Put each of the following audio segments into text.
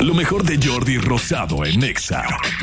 Lo mejor de Jordi Rosado en Exa.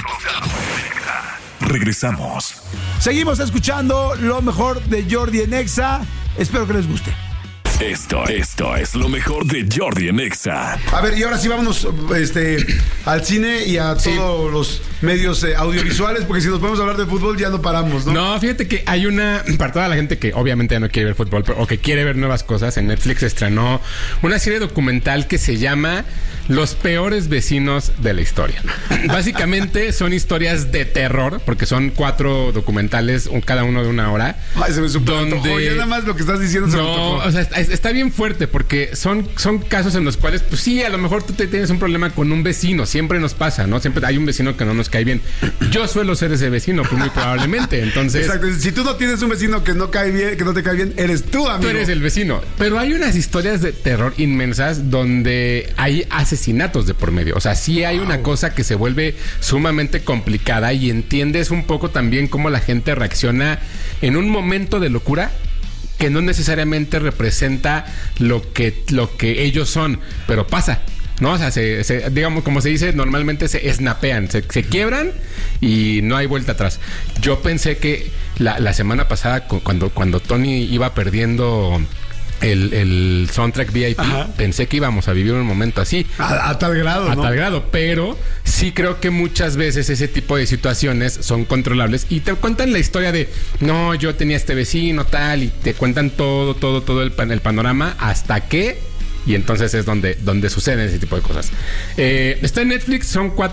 Regresamos. Seguimos escuchando lo mejor de Jordi en Exa. Espero que les guste. Esto es lo mejor de Jordi en Exa. A ver, y ahora sí vámonos al cine y a todos los medios audiovisuales, porque si nos podemos hablar de fútbol ya no paramos, ¿no? No, fíjate que hay para toda la gente que obviamente ya no quiere ver fútbol o que quiere ver nuevas cosas, en Netflix estrenó una serie documental que se llama Los peores vecinos de la historia. Básicamente son historias de terror, porque son 4 documentales, cada uno de 1 hora. Ay, se me super antojó. Ya nada más lo que estás diciendo se me antojó. O sea, está bien fuerte porque son casos en los cuales, pues sí, a lo mejor tú tienes un problema con un vecino. Siempre nos pasa, ¿no? Siempre hay un vecino que no nos cae bien. Yo suelo ser ese vecino, pues muy probablemente. Entonces, exacto. Si tú no tienes un vecino que no cae bien, que no te cae bien, eres tú, amigo. Tú eres el vecino. Pero hay unas historias de terror inmensas donde hay asesinatos de por medio. O sea, sí hay una cosa que se vuelve sumamente complicada y entiendes un poco también cómo la gente reacciona en un momento de locura que no necesariamente representa lo que ellos son, pero pasa, ¿no? O sea, digamos, como se dice, normalmente se snapean, se quiebran y no hay vuelta atrás. Yo pensé que la semana pasada, cuando Tony iba perdiendo el soundtrack VIP, pensé que íbamos a vivir un momento así. A tal grado, ¿no? A tal grado, pero sí creo que muchas veces ese tipo de situaciones son controlables y te cuentan la historia de, no, yo tenía este vecino, tal, y te cuentan todo el panorama hasta que... Y entonces es donde suceden ese tipo de cosas. Está en Netflix, son 4